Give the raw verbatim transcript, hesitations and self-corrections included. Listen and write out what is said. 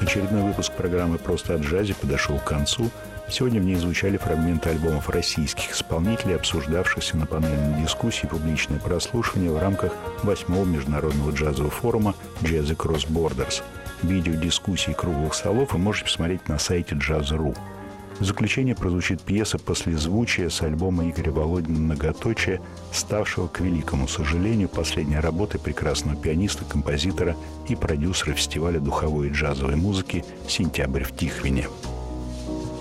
Очередной выпуск программы «Просто о джазе» подошел к концу. Сегодня в ней звучали фрагменты альбомов российских исполнителей, обсуждавшихся на панельной дискуссии и публичное прослушивание в рамках восьмого международного джазового форума «Jazz Across Borders». Видео дискуссий круглых столов вы можете посмотреть на сайте джаз точка ру. В заключение прозвучит пьеса «Послезвучие» с альбома Игоря Володина «Многоточие», ставшего, к великому сожалению, последней работой прекрасного пианиста, композитора и продюсера фестиваля духовой и джазовой музыки «Сентябрь в Тихвине».